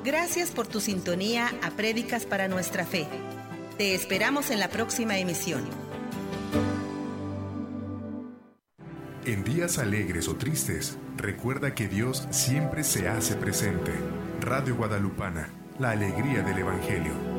Gracias por tu sintonía a Prédicas para Nuestra Fe. Te esperamos en la próxima emisión. En días alegres o tristes, recuerda que Dios siempre se hace presente. Radio Guadalupana, la alegría del Evangelio.